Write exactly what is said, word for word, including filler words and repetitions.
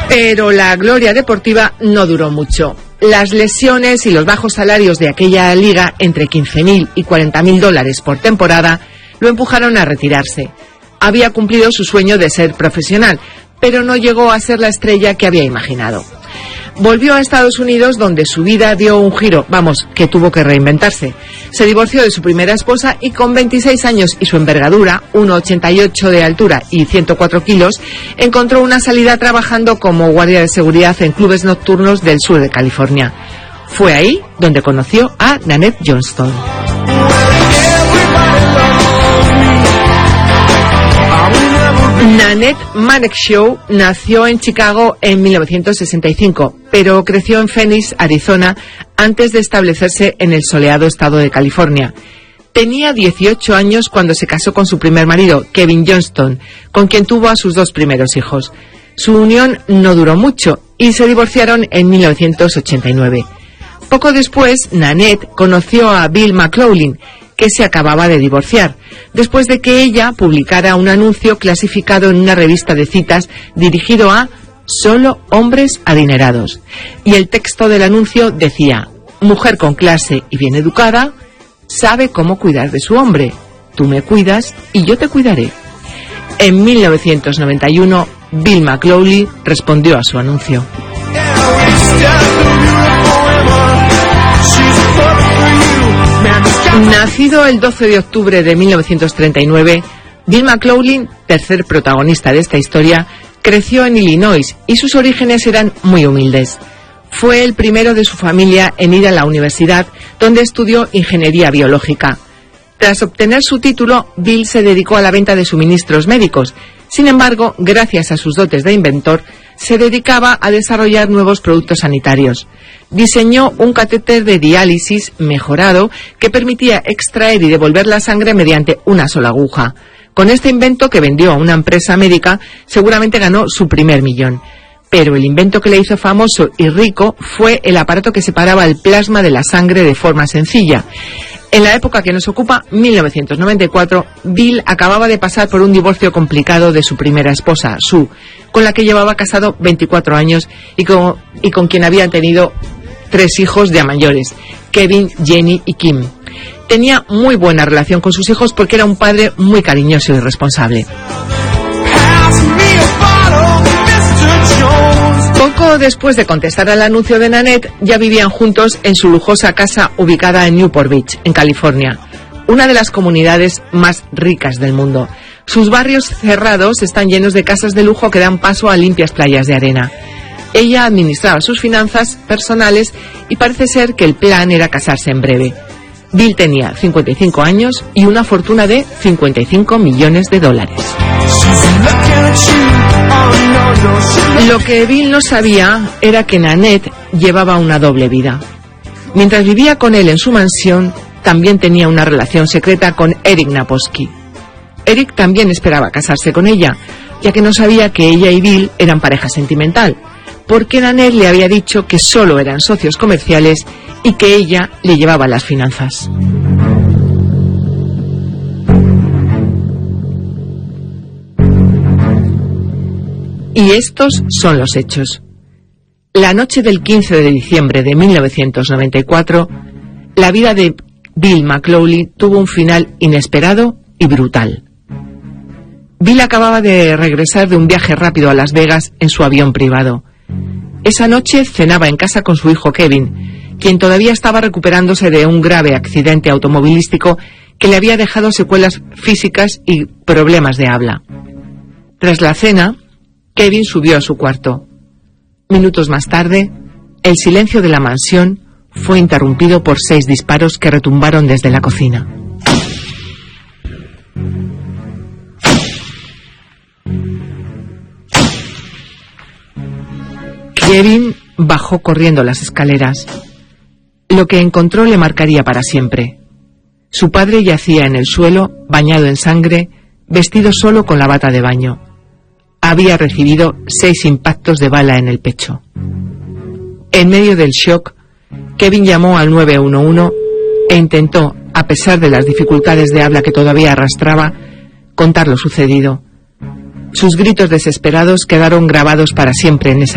Pero la gloria deportiva no duró mucho. Las lesiones y los bajos salarios de aquella liga, entre quince mil y cuarenta mil dólares por temporada, lo empujaron a retirarse. Había cumplido su sueño de ser profesional, pero no llegó a ser la estrella que había imaginado. Volvió a Estados Unidos, donde su vida dio un giro, vamos, que tuvo que reinventarse. Se divorció de su primera esposa y con veintiséis años y su envergadura, uno ochenta y ocho de altura y ciento cuatro kilos, encontró una salida trabajando como guardia de seguridad en clubes nocturnos del sur de California. Fue ahí donde conoció a Nanette Johnston. Nanette Manekshaw nació en Chicago en mil novecientos sesenta y cinco, pero creció en Phoenix, Arizona, antes de establecerse en el soleado estado de California. Tenía dieciocho años cuando se casó con su primer marido, Kevin Johnston, con quien tuvo a sus dos primeros hijos. Su unión no duró mucho y se divorciaron en mil novecientos ochenta y nueve. Poco después, Nanette conoció a Bill McLaughlin, que se acababa de divorciar, después de que ella publicara un anuncio clasificado en una revista de citas dirigido a solo hombres adinerados. Y el texto del anuncio decía: mujer con clase y bien educada, sabe cómo cuidar de su hombre. Tú me cuidas y yo te cuidaré. En mil novecientos noventa y uno, Bill McLaughlin respondió a su anuncio. Nacido el doce de octubre de mil novecientos treinta y nueve, Bill McLaughlin, tercer protagonista de esta historia, creció en Illinois y sus orígenes eran muy humildes. Fue el primero de su familia en ir a la universidad, donde estudió ingeniería biológica. Tras obtener su título, Bill se dedicó a la venta de suministros médicos. Sin embargo, gracias a sus dotes de inventor, se dedicaba a desarrollar nuevos productos sanitarios. Diseñó un catéter de diálisis mejorado que permitía extraer y devolver la sangre mediante una sola aguja. Con este invento, que vendió a una empresa médica, seguramente ganó su primer millón. Pero el invento que le hizo famoso y rico fue el aparato que separaba el plasma de la sangre de forma sencilla. En la época que nos ocupa, mil novecientos noventa y cuatro, Bill acababa de pasar por un divorcio complicado de su primera esposa, Sue, con la que llevaba casado veinticuatro años y con, y con quien había tenido tres hijos ya mayores, Kevin, Jenny y Kim. Tenía muy buena relación con sus hijos porque era un padre muy cariñoso y responsable. Poco después de contestar al anuncio de Nanette, ya vivían juntos en su lujosa casa ubicada en Newport Beach, en California, una de las comunidades más ricas del mundo. Sus barrios cerrados están llenos de casas de lujo que dan paso a limpias playas de arena. Ella administraba sus finanzas personales y parece ser que el plan era casarse en breve. Bill tenía cincuenta y cinco años y una fortuna de cincuenta y cinco millones de dólares. Lo que Bill no sabía era que Nanette llevaba una doble vida. Mientras vivía con él en su mansión, también tenía una relación secreta con Eric Naposki. Eric también esperaba casarse con ella, ya que no sabía que ella y Bill eran pareja sentimental, porque Nanette le había dicho que solo eran socios comerciales y que ella le llevaba las finanzas. Y estos son los hechos. La noche del quince de diciembre de mil novecientos noventa y cuatro, la vida de Bill McLaughlin tuvo un final inesperado y brutal. Bill acababa de regresar de un viaje rápido a Las Vegas en su avión privado. Esa noche cenaba en casa con su hijo Kevin, quien todavía estaba recuperándose de un grave accidente automovilístico que le había dejado secuelas físicas y problemas de habla. Tras la cena, Kevin subió a su cuarto. Minutos más tarde, el silencio de la mansión fue interrumpido por seis disparos que retumbaron desde la cocina. Kevin bajó corriendo las escaleras. Lo que encontró le marcaría para siempre. Su padre yacía en el suelo, bañado en sangre, vestido solo con la bata de baño. Había recibido seis impactos de bala en el pecho. En medio del shock, Kevin llamó al nueve uno uno e intentó, a pesar de las dificultades de habla que todavía arrastraba, contar lo sucedido. Sus gritos desesperados quedaron grabados para siempre en esa